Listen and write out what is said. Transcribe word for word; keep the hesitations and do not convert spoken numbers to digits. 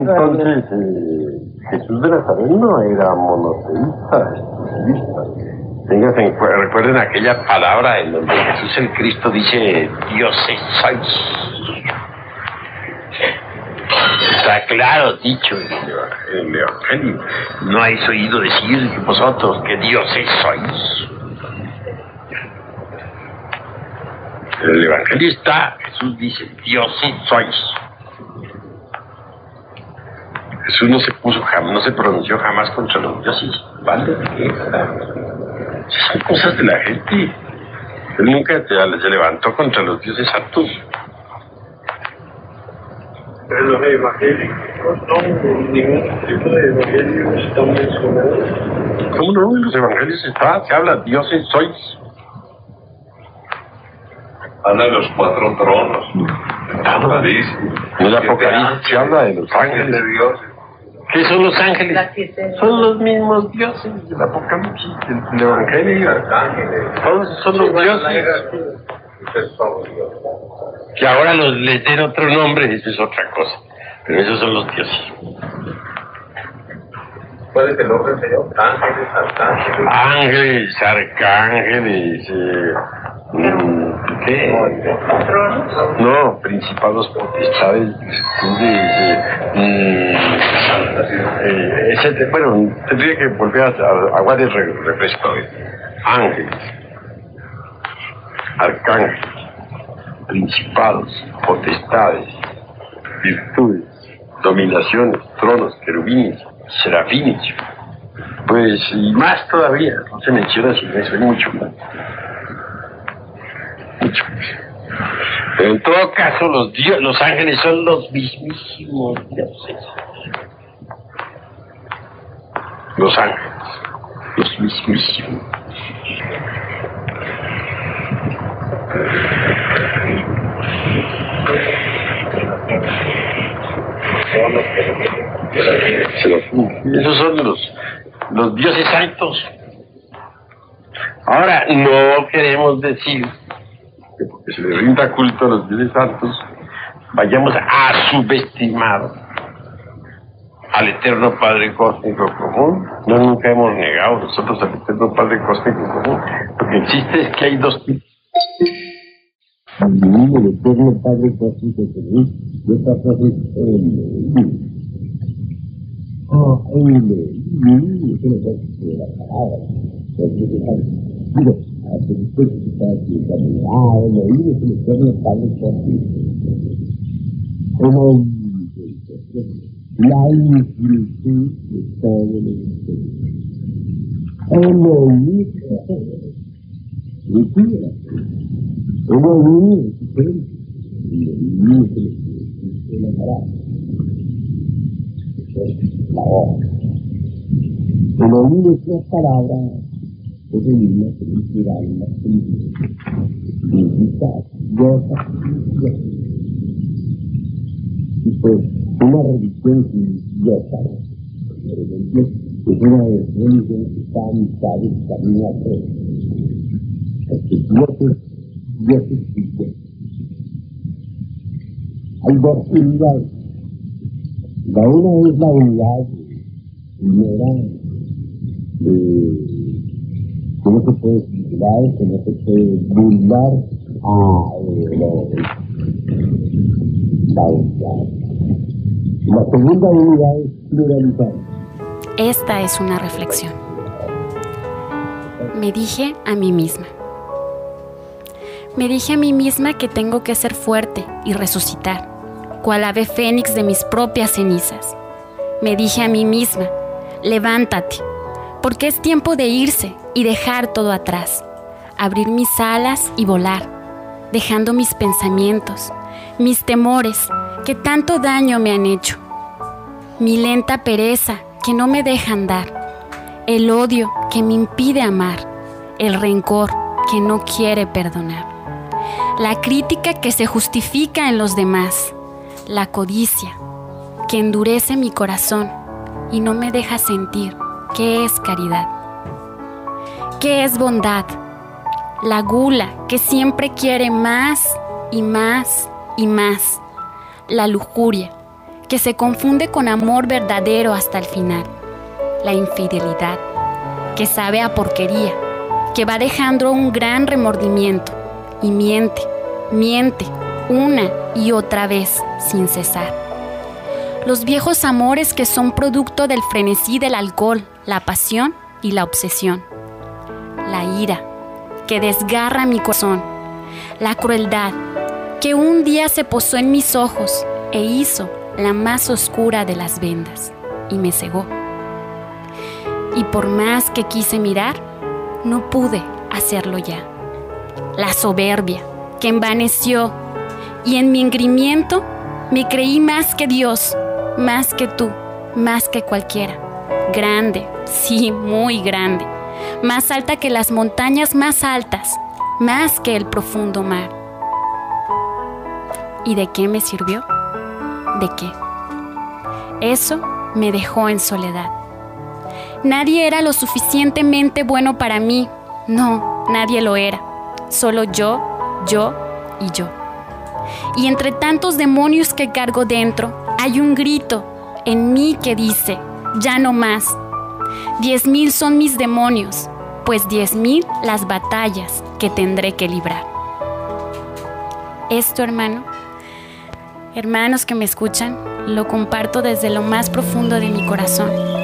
Entonces, eh, Jesús de Nazaret no era monoteísta, exclusivista. Tengan en cu- recuerden aquella palabra en donde Jesús el Cristo dice, dioses sois. Está claro dicho en el, Eva- en el Evangelio. No habéis oído decir vosotros que dioses sois. En el Evangelio está, Jesús dice, dioses sois. Jesús no se puso jamás, no se pronunció jamás contra los dioses. ¿Vale? Esas son cosas de la gente. Él nunca se, se levantó contra los dioses santos. Pero los evangélicos no, en ningún tipo de evangelio están mencionados. ¿Cómo no? En los evangelios está, se habla, dioses sois. Habla de los cuatro tronos. Apocalipsis. En el Apocalipsis se habla de los ángeles. De Dios. ¿Qué son los ángeles? Las siete- Son los mismos dioses del Apocalipsis, del, del Evangelio. Arcángeles. Todos son los dioses. Que ahora los, les den otro nombre, eso es otra cosa. Pero esos son los dioses. ¿Cuál es el nombre del Señor? Ángeles, arcángeles. Ángeles, arcángeles, eh, mm, ¿qué? ¿Tronos? No, principados, potestades, virtudes, eh, mm, eh, etcétera. Bueno, tendría que volver a, a aguar el re- refresco. eh. Ángeles, arcángeles, principados, potestades, virtudes, dominaciones, tronos, querubines, serafines. Pues, y más todavía, no se menciona sin eso, hay mucho más. Mucho más. Pero en todo caso, los, dios, los ángeles son los mismísimos dioses. Los ángeles, los mismísimos. Esos son los, los dioses santos. Ahora, no queremos decir que porque se le rinda culto a los dioses santos, vayamos a subestimar al eterno Padre Cósmico Común. No, nunca hemos negado nosotros al eterno Padre Cósmico Común. Lo que existe es que hay dos tipos. El divino, el eterno Padre Cósmico Común, y otra cosa es el Oh, el divino, que no es la palabra. Digo, a después que está aquí, ah, el divino es el eterno Padre Cósmico. La infinitud de todo el universo. Elohim, mentira. Elohim es diferente. Elohim es la palabra. La obra. Elohim es la palabra. Es el mismo que inspira en la significa Dios. Y pues, una religión religiosa, por ejemplo, es una religión que está a mitad del camino a tres. Porque Dios es, Dios es Dios. Hay dos unidades. La una es la unidad primera de que no se puede vincular, que no se puede burlar a eh, la unidad. La segunda unidad es pluralizar. Esta es una reflexión. Me dije a mí misma. Me dije a mí misma que tengo que ser fuerte y resucitar, cual ave fénix de mis propias cenizas. Me dije a mí misma, levántate, porque es tiempo de irse y dejar todo atrás, abrir mis alas y volar, dejando mis pensamientos, mis temores que tanto daño me han hecho, mi lenta pereza que no me deja andar, el odio que me impide amar, el rencor que no quiere perdonar, la crítica que se justifica en los demás, la codicia que endurece mi corazón y no me deja sentir qué es caridad, qué es bondad, la gula que siempre quiere más y más y más, la lujuria que se confunde con amor verdadero hasta el final. La infidelidad, que sabe a porquería, que va dejando un gran remordimiento y miente, miente, una y otra vez sin cesar. Los viejos amores que son producto del frenesí del alcohol, la pasión y la obsesión. La ira, que desgarra mi corazón. La crueldad, que un día se posó en mis ojos e hizo la más oscura de las vendas y me cegó. Y por más que quise mirar, no pude hacerlo ya. La soberbia, que envaneció, y en mi engrimiento me creí más que Dios, más que tú, más que cualquiera. Grande, sí, muy grande, más alta que las montañas más altas, más que el profundo mar. ¿Y de qué me sirvió? ¿De qué? Eso me dejó en soledad. Nadie era lo suficientemente bueno para mí. No, nadie lo era. Solo yo, yo y yo. Y entre tantos demonios que cargo dentro, hay un grito en mí que dice, ya no más. Diez mil son mis demonios, pues diez mil las batallas que tendré que librar. Esto, hermano, hermanos que me escuchan, lo comparto desde lo más profundo de mi corazón.